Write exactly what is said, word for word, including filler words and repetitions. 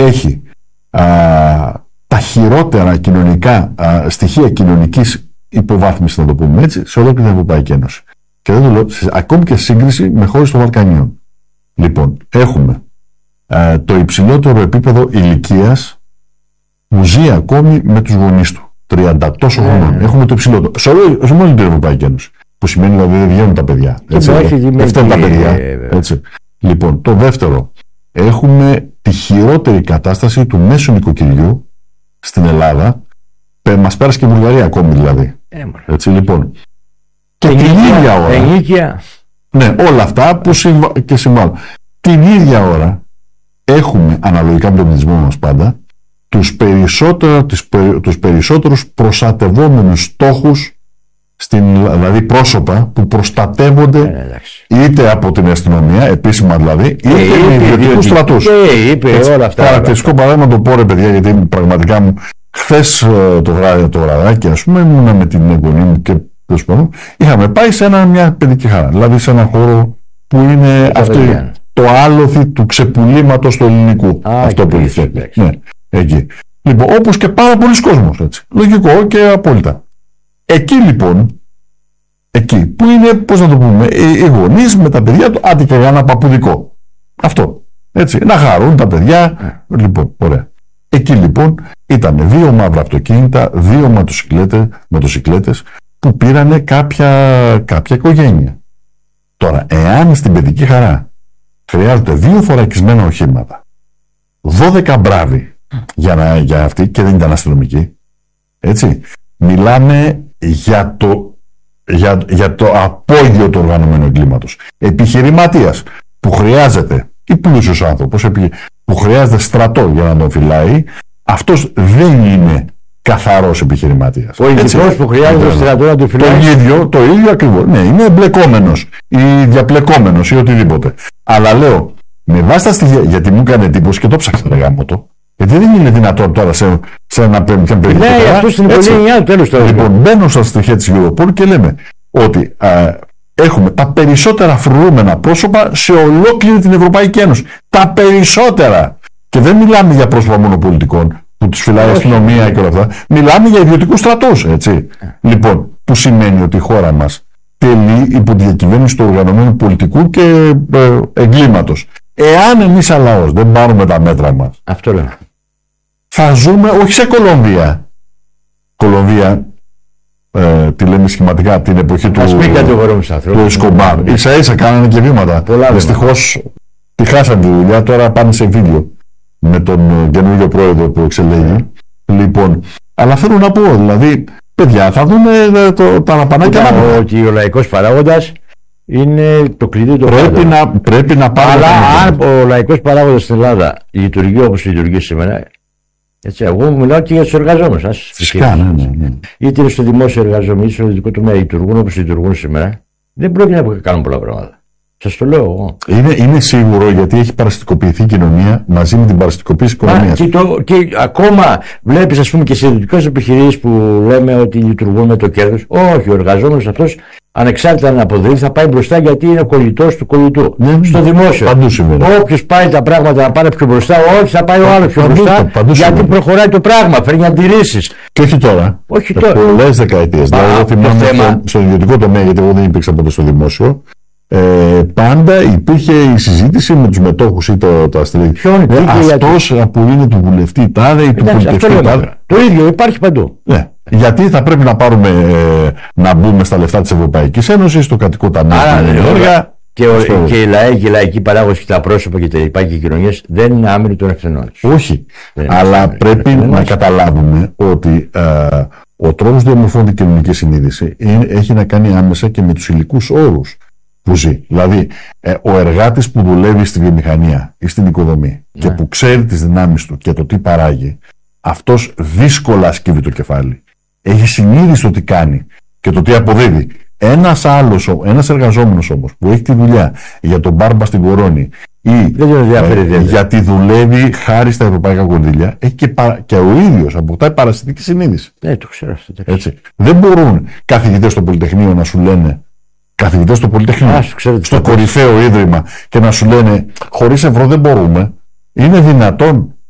έχει α, τα χειρότερα κοινωνικά α, στοιχεία κοινωνικής υποβάθμισης, να το πούμε έτσι, σε ολόκληρη την Ευρωπαϊκή Ένωση. Και δεν το λέω, ακόμη και σύγκριση με χώρες των Βαλκανίων. Λοιπόν, έχουμε α, το υψηλότερο επίπεδο ηλικίας που ζει ακόμη με τους γονείς του. τριάντα τόσο χρονών. Mm. Έχουμε το υψηλότερο. Σε όλη την Ευρωπαϊκή Ένωση. Που σημαίνει δηλαδή δεν βγαίνουν τα παιδιά. Δεν φταίνουν τα παιδιά. Έτσι. Λοιπόν, το δεύτερο. Έχουμε τη χειρότερη κατάσταση του μέσου νοικοκυριού στην Ελλάδα. Μας πέρασε και η Βουλγαρία ακόμη δηλαδή. Ε, έτσι λοιπόν. Και την ίδια ώρα. Ενίκεια. Ναι, όλα αυτά που συμβα... και συμβάλλουν. Την ίδια ώρα έχουμε, αναλογικά με τον πληθυσμό μας πάντα, τους, περισσότερο, τους, τους περισσότερους προστατευόμενους στόχους, στην, δηλαδή πρόσωπα που προστατεύονται ε, είτε από την αστυνομία, επίσημα δηλαδή, είτε ε, με ιδιωτικούς στρατούς. Ε, είπε όλα αυτά. Χαρακτηριστικό παράδειγμα το πω ρε παιδιά, γιατί πραγματικά μου χθες το βράδυ το βραδάκι, ας πούμε, ήμουν με την εγγονή μου και είχαμε πάει σε ένα, μια παιδική χαρά, δηλαδή σε ένα χώρο που είναι αυτό, το άλοθη του ξεπουλήματος του ελληνικού. Α, αυτό που είχε. Ναι, εκεί. Λοιπόν, όπως και πάρα πολλοί κόσμος, έτσι. Λογικό και απόλυτα. Εκεί λοιπόν, εκεί που είναι, πώς να το πούμε, οι γονείς με τα παιδιά του, άντε και για ένα παππουδικό. Αυτό. Έτσι. Να χαρούν τα παιδιά. Yeah. Λοιπόν, ωραία. Εκεί λοιπόν ήταν δύο μαύρα αυτοκίνητα, δύο μοτοσυκλέτες, μοτοσυκλέτες που πήρανε κάποια, κάποια οικογένεια. Τώρα, εάν στην παιδική χαρά χρειάζονται δύο θωρακισμένα οχήματα, δώδεκα μπράβοι για, να, για αυτή, και δεν ήταν αστυνομικοί, έτσι, μιλάμε για το, για, για το απόγειο του οργανωμένου εγκλήματος. Επιχειρηματίας που χρειάζεται, ή πλούσιος άνθρωπος που χρειάζεται στρατό για να τον φυλάει, αυτός δεν είναι καθαρός επιχειρηματίας. Ο ειδικός που χρειάζεται στρατό να τον φυλάει. Το ίδιο, το ίδιο ακριβώς. Ναι, είναι εμπλεκόμενος ή διαπλεκόμενος ή οτιδήποτε. Αλλά λέω, με βάση τα στοιχεία, γιατί μου έκανε εντύπωση και το ψάξα να γάμω το. Γιατί δεν είναι δυνατόν τώρα σε, σε ένα παιδιά. Ναι, αυτό στην υπολογία, τέλος τώρα. Λοιπόν, μπαίνω στα στοιχεία της Europol και λέμε ότι α, έχουμε τα περισσότερα φρουρούμενα πρόσωπα σε ολόκληρη την Ευρωπαϊκή Ένωση. Τα περισσότερα. Και δεν μιλάμε για πρόσωπα μόνο πολιτικών που τους φυλάει η αστυνομία και όλα αυτά. Μιλάμε για ιδιωτικούς στρατούς, έτσι. Λοιπόν, που σημαίνει ότι η χώρα μας τελεί υπό τη διακυβέρνηση του οργανωμένου πολιτικού και ε, εγκλήματος. Εάν εμείς σαν λαός δεν πάρουμε τα μέτρα μας, αυτό λέω, θα ζούμε, όχι σε Κολομβία. Κολομβία, ε, τη λέμε σχηματικά, την εποχή του, του Εσκομπάρ. Ίσα ίσα κάνανε και βήματα. Δυστυχώς τη χάσαν τη δουλειά, τώρα πάνε σε βίντεο με τον καινούργιο πρόεδρο που εξελέγει. Λοιπόν, αλλά θέλω να πω, δηλαδή, παιδιά, θα δούμε το, τα ραπανάκια. Ότι ο λαϊκός παράγοντας είναι το κλειδί του πρέπει να, πρέπει να πάρει. Αλλά αν ο λαϊκός παράγοντας στην Ελλάδα λειτουργεί όπως λειτουργεί σήμερα, έτσι, εγώ μιλάω και για τους εργαζόμενους. Φυσικά, ναι, ναι, ναι. Είτε είναι στο δημόσιο εργαζόμενο, είτε στο ιδιωτικό τομέα, λειτουργούν όπως λειτουργούν σήμερα, δεν πρόκειται να κάνουν πολλά πράγματα. Σας το λέω εγώ. Είναι, είναι σίγουρο, γιατί έχει παραστικοποιηθεί η κοινωνία μαζί με την παραστικοποίηση της οικονομίας. Και, και ακόμα βλέπεις, ας πούμε, και σε ιδιωτικές επιχειρήσεις που λέμε ότι λειτουργούν με το κέρδος. Όχι, ο εργαζόμενος αυτός, ανεξάρτητα να αποδείξει, θα πάει μπροστά γιατί είναι ο κολλητός του κολλητού. Ναι, στο ναι, δημόσιο. Όποιος πάει τα πράγματα να πάνε πιο μπροστά, όχι, θα πάει ο άλλος πιο μπροστά. Παντού, παντού γιατί συμβαίνει. Προχωράει το πράγμα, φέρνει αντιρρήσεις. Και όχι τώρα. Όχι τώρα. Πολλές δεκαετίες. Δηλαδή, εγώ θυμάμαι θέμα... στον ιδιωτικό τομέα, γιατί εγώ δεν υπήρξα ποτέ στο δημόσιο. Ε, πάντα υπήρχε η συζήτηση με τους μετόχους ή το, το αστυνομικό. Ε, αυτός γιατί... που είναι του βουλευτή τάδε ή του πολιτευτή τάδε. Το ίδιο υπάρχει παντού. Ναι. Γιατί θα πρέπει να πάρουμε ε, να μπούμε στα λεφτά της Ευρωπαϊκής Ένωσης, στο κρατικό ταμείο. Και, ο, και οι λαοί και οι λαϊκοί παράγοντες και τα πρόσωπα και τα λοιπά και οι κοινωνίες δεν είναι άμυνοι των ευθυνών. Όχι. Αλλά πρέπει να καταλάβουμε ότι ε, ο τρόπος διαμορφώνει την κοινωνική συνείδηση είναι, έχει να κάνει άμεσα και με τους υλικούς όρους που ζει. Δηλαδή, ε, ο εργάτης που δουλεύει στη βιομηχανία ή στην οικοδομή, ναι, και που ξέρει τις δυνάμεις του και το τι παράγει, αυτός δύσκολα σκύβει το κεφάλι. Έχει συνείδηση το τι κάνει και το τι αποδίδει. Ένας άλλος, ένας εργαζόμενος όμως που έχει τη δουλειά για τον μπάρμπα στην Κορώνη ή ε, γιατί δουλεύει χάρη στα ευρωπαϊκά κονδύλια, έχει και, πα, και ο ίδιος αποκτάει παρασιτική συνείδηση. Ναι, το ξέρω. Έτσι. Δεν μπορούν καθηγητές στο Πολυτεχνείο να σου λένε, καθηγητές στο Πολυτεχνείο, Α, στο κορυφαίο ίδρυμα, και να σου λένε χωρίς ευρώ δεν μπορούμε. Είναι δυνατόν